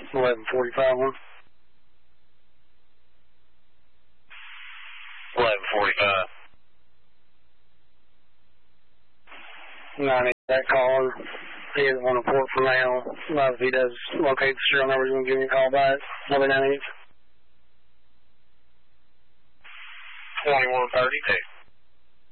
1145 one. 1145. 90, that caller. He doesn't want to port for now. If he does locate the serial number, you can give me a call back. Number 98. 2132.